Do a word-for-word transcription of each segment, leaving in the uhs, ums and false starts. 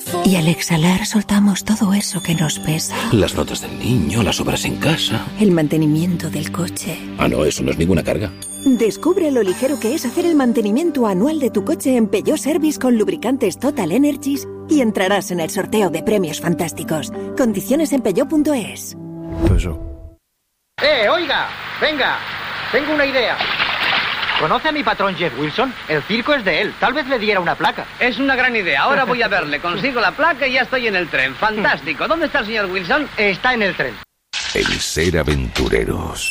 Y al exhalar soltamos todo eso que nos pesa. Las notas del niño, las obras en casa. El mantenimiento del coche. Ah, no, eso no es ninguna carga. Descubre lo ligero que es hacer el mantenimiento anual de tu coche en Peugeot Service con lubricantes Total Energies y entrarás en el sorteo de premios fantásticos. Condiciones en peugeot punto es. Eso. ¡Eh, oiga! ¡Venga! Tengo una idea. ¿Conoce a mi patrón Jeff Wilson? El circo es de él. Tal vez le diera una placa. Es una gran idea. Ahora voy a verle. Consigo la placa y ya estoy en el tren. Fantástico. ¿Dónde está el señor Wilson? Está en el tren. El ser aventureros.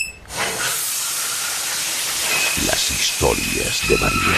Las historias de María.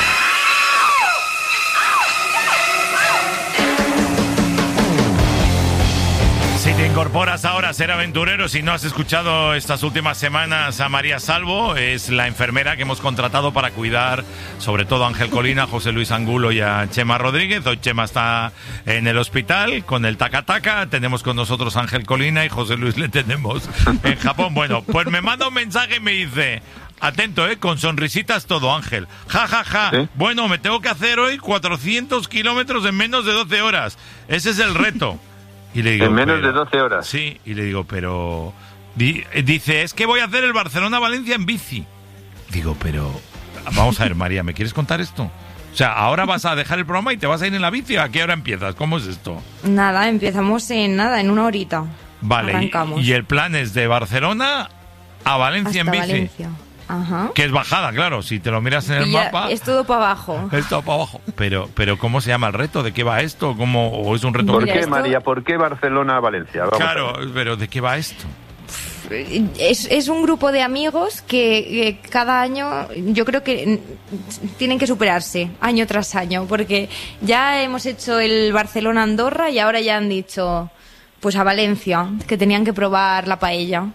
Si te incorporas ahora a Ser Aventureros y no has escuchado estas últimas semanas a María Salvo, es la enfermera que hemos contratado para cuidar sobre todo a Ángel Colina, a José Luis Angulo y a Chema Rodríguez. Hoy Chema está en el hospital con el taca-taca. Tenemos con nosotros a Ángel Colina y José Luis le tenemos en Japón. Bueno, pues me manda un mensaje y me dice... Atento, ¿eh? Con sonrisitas todo, Ángel. Ja, ja, ja. ¿Sí? Bueno, me tengo que hacer hoy cuatrocientos kilómetros en menos de doce horas. Ese es el reto. Y le digo, en menos pero, de doce horas. Sí, y le digo, pero... Di, dice, es que voy a hacer el Barcelona-Valencia en bici. Digo, pero... Vamos a ver, María, ¿me quieres contar esto? O sea, ahora vas a dejar el programa y te vas a ir en la bici. ¿A qué hora empiezas? ¿Cómo es esto? Nada, empezamos en nada, en una horita. Vale, arrancamos. Y, y el plan es de Barcelona a Valencia hasta en bici. Valencia. Ajá. Que es bajada, claro, si te lo miras en el ya, mapa... Es todo para abajo. Es todo para abajo. Pero, pero ¿cómo se llama el reto? ¿De qué va esto? ¿Cómo, ¿O es un reto? ¿Por Mira, qué, esto... María? ¿Por qué Barcelona-Valencia? Claro, pero ¿de qué va esto? Es, es un grupo de amigos que, que cada año yo creo que tienen que superarse año tras año, porque ya hemos hecho el Barcelona-Andorra y ahora ya han dicho pues a Valencia, que tenían que probar la paella.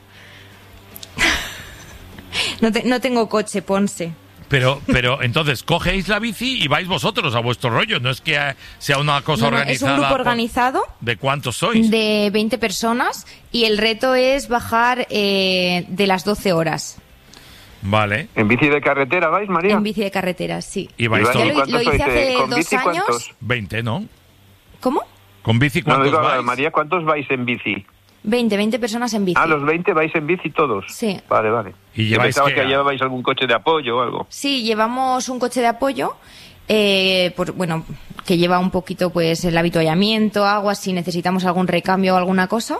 No, te, no tengo coche, Ponce. Pero, pero entonces, cogéis la bici y vais vosotros a vuestro rollo. No es que sea una cosa no, no, organizada. Es un grupo organizado. Por... ¿De cuántos sois? De veinte personas. Y el reto es bajar eh, de las doce horas. Vale. ¿En bici de carretera vais, María? En bici de carretera, sí. ¿Y vais ¿Y todos? Lo, lo hice hace ¿Con dos bici años. cuántos? veinte, ¿no? ¿Cómo? ¿Con bici cuántos no, digo, vais? María, ¿cuántos vais en bici? veinte, veinte personas en bici. Ah, los veinte vais en bici todos. Sí. Vale, vale. ¿Y Yo lleváis pensaba qué? que llevabais algún coche de apoyo o algo. Sí, llevamos un coche de apoyo, eh, por, bueno, que lleva un poquito pues el avituallamiento, agua, si necesitamos algún recambio o alguna cosa,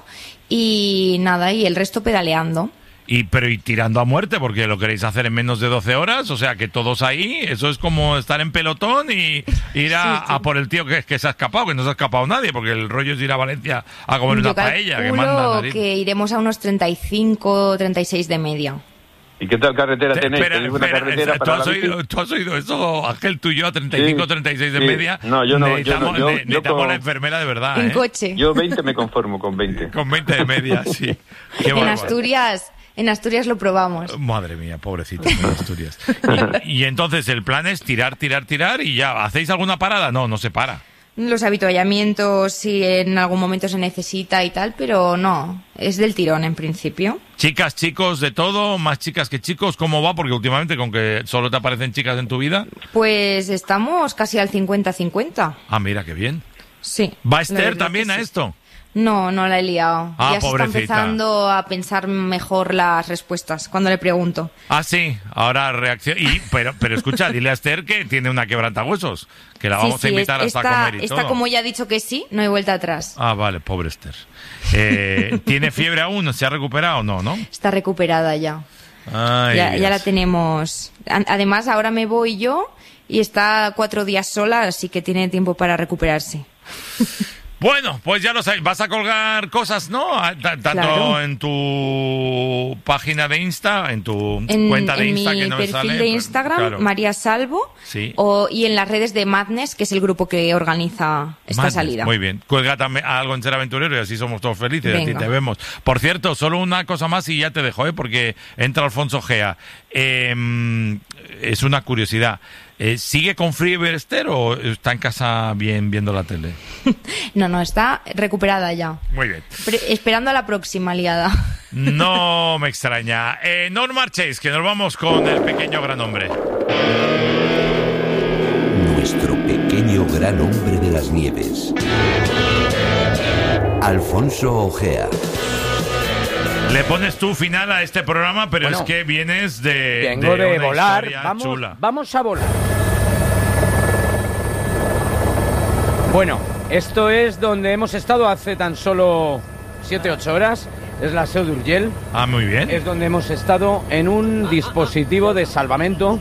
y nada, y el resto pedaleando. Y, pero y tirando a muerte, porque lo queréis hacer en menos de doce horas, o sea, que todos ahí, eso es como estar en pelotón y ir a, sí, sí. a por el tío que, que se ha escapado, que no se ha escapado nadie, porque el rollo es ir a Valencia a comer Yo una paella. Que manda que iremos a unos treinta y cinco, treinta y seis de media. ¿Y qué tal carretera Te, tenéis? Espera, ¿Tenéis una espera, carretera ¿tú, para has la oído, bici? ¿Tú has oído eso, Ángel, tú y yo, a treinta y cinco, Sí, treinta y seis de sí. media? No, yo no. Necesitamos, yo no, yo, ne- necesitamos yo con, la enfermera de verdad, En ¿eh? coche. Yo veinte me conformo con veinte. Con veinte de media, sí. Qué en bárbaro. Asturias... En Asturias lo probamos. Madre mía, pobrecito, en Asturias. Y, y entonces el plan es tirar, tirar, tirar y ya. ¿Hacéis alguna parada? No, no se para. Los avituallamientos, si en algún momento se necesita y tal, pero no, es del tirón en principio. Chicas, chicos, de todo, más chicas que chicos, ¿cómo va? Porque últimamente con que solo te aparecen chicas en tu vida. Pues estamos casi al cincuenta cincuenta. Ah, mira, qué bien. Sí. ¿Va Esther también a sí. esto? No, no la he liado. Ah, ya se pobrecita. está empezando a pensar mejor las respuestas cuando le pregunto. Ah, sí, ahora reacciona. Y, pero, pero escucha, dile a Esther que tiene una quebrantahuesos, que la vamos sí, sí, a invitar está, hasta a comer y está todo. como ya ha dicho que sí, no hay vuelta atrás. Ah, vale, pobre Esther. Eh, ¿Tiene fiebre aún? ¿Se ha recuperado o no, no? Está recuperada ya. Ay, ya, Dios. ya la tenemos. Además, ahora me voy yo y está cuatro días sola, así que tiene tiempo para recuperarse. Bueno, pues ya lo sabéis, vas a colgar cosas, ¿no? T- Tanto Claro. en tu página de Insta, en tu En, cuenta de en Insta mi que no perfil sale. de pues, Instagram, claro. María Salvo, Sí. o, y en las redes de Madness, que es el grupo que organiza esta Madness, salida. Muy bien. Cuelga también algo en Ser Aventurero y así somos todos felices. Venga. Y te vemos. Por cierto, solo una cosa más y ya te dejo, ¿eh? Porque entra Alfonso Gea. Eh, es una curiosidad. Eh, ¿Sigue con fiebre Esther o está en casa bien viendo la tele? No, no, está recuperada ya. Muy bien. Pre- esperando a la próxima liada. No me extraña. Eh, no os marchéis, que nos vamos con el pequeño gran hombre. Nuestro pequeño otro gran hombre de las nieves. Alfonso Ojea. Le pones tú final a este programa, pero Bueno, es que vienes de, Vengo de, una volar. historia Vamos, chula. vamos a volar. Bueno, esto es donde hemos estado hace tan solo siete ocho horas. Es la Seu d'Urgell. Ah, muy bien. Es donde hemos estado en un dispositivo de salvamento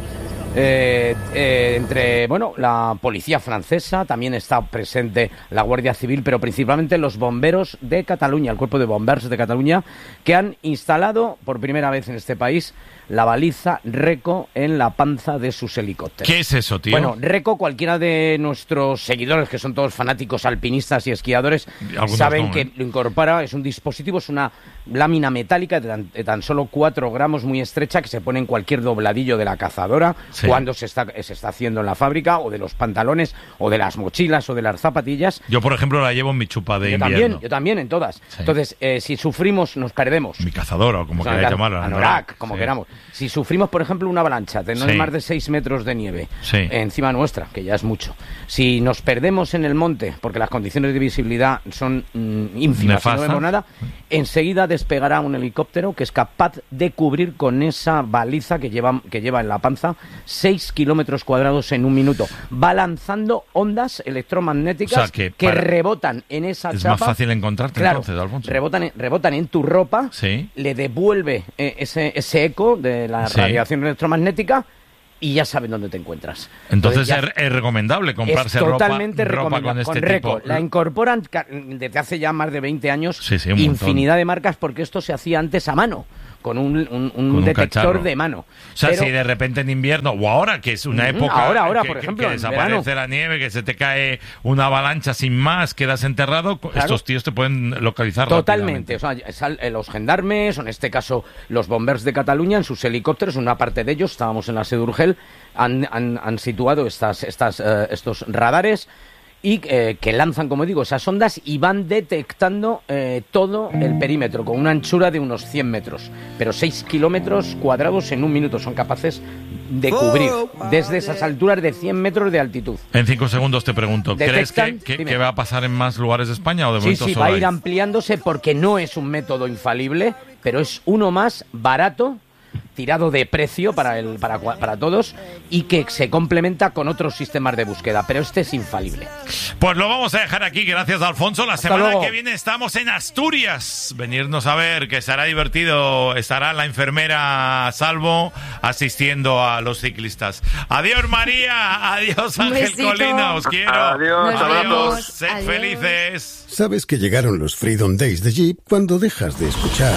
eh, eh, entre, bueno, la policía francesa, también está presente la Guardia Civil, pero principalmente los bomberos de Cataluña, el cuerpo de bomberos de Cataluña, que han instalado por primera vez en este país la baliza Reco en la panza de sus helicópteros. ¿Qué es eso, tío? Bueno, Reco, cualquiera de nuestros seguidores, que son todos fanáticos alpinistas y esquiadores, Algunos saben no, que ¿eh? lo incorpora, es un dispositivo, es una lámina metálica de tan, de tan solo cuatro gramos, muy estrecha, que se pone en cualquier dobladillo de la cazadora, Sí. cuando se está, se está haciendo en la fábrica, o de los pantalones, o de las mochilas, o de las zapatillas. Yo, por ejemplo, la llevo en mi chupa de Yo invierno. también, yo también, en todas. Sí. Entonces, eh, si sufrimos, nos perdemos. Mi cazadora, o como O sea, queráis la- llamarla. anorak, como Sí. queramos. Si sufrimos, por ejemplo, una avalancha de no Sí. más de seis metros de nieve Sí. encima nuestra, que ya es mucho. Si nos perdemos en el monte, porque las condiciones de visibilidad son mm, ínfimas, si Nefastas. no vemos nada, enseguida despegará un helicóptero que es capaz de cubrir con esa baliza que lleva, que lleva en la panza seis kilómetros cuadrados en un minuto. Va lanzando ondas electromagnéticas O sea, que para- rebotan en esa Es chapa. más fácil encontrarte, Claro, entonces, Alfonso. rebotan, en- rebotan en tu ropa, Sí. le devuelve eh, ese, ese eco de la Sí. radiación electromagnética y ya saben dónde te encuentras. Entonces ya es, es recomendable comprarse es ropa, totalmente ropa recomendable. con este Con Reco. tipo. La incorporan ca- desde hace ya más de veinte años, Sí, sí, un montón. infinidad de marcas, porque esto se hacía antes a mano, con un, un- un Con un detector cacharro. de mano. O sea, Pero- si de repente en invierno, o ahora, que es una Ujú, época ahora, ahora, que, por que- ejemplo, que en desaparece verano. la nieve, que se te cae una avalancha sin más, quedas enterrado, Claro. estos tíos te pueden localizar Totalmente, rápidamente. o sea, sal- eh, los gendarmes, o en este caso los bombers de Cataluña, en sus helicópteros, una parte de ellos, estábamos en la Seu d'Urgell, han, han, han situado estas, estas, eh, estos radares y eh, que lanzan, como digo, esas ondas y van detectando eh, todo el perímetro con una anchura de unos cien metros, pero seis kilómetros cuadrados en un minuto son capaces de cubrir desde esas alturas de cien metros de altitud. En cinco segundos te pregunto, ¿crees que, Detectan- que- dime. que va a pasar en más lugares de España o de Sí, momento sí, solo va a ir ahí? ampliándose porque no es un método infalible, pero es uno más barato, tirado de precio para, el, para, cua- para todos y que se complementa con otros sistemas de búsqueda, pero este es infalible. Pues lo vamos a dejar aquí, gracias Alfonso. La Hasta semana luego. que viene estamos en Asturias. Venirnos a ver, que será divertido. Estará la enfermera Salvo asistiendo a los ciclistas. Adiós María, adiós Un Ángel besito. Colina, os quiero. Adiós, Nos abrazos. vemos. Sed Adiós. felices. Sabes que llegaron los Freedom Days de Jeep cuando dejas de escuchar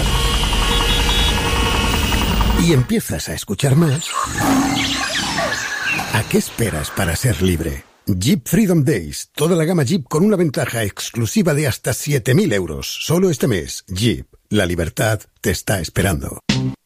y empiezas a escuchar más. ¿A qué esperas para ser libre? Jeep Freedom Days, toda la gama Jeep con una ventaja exclusiva de hasta siete mil euros. Solo este mes, Jeep, la libertad te está esperando.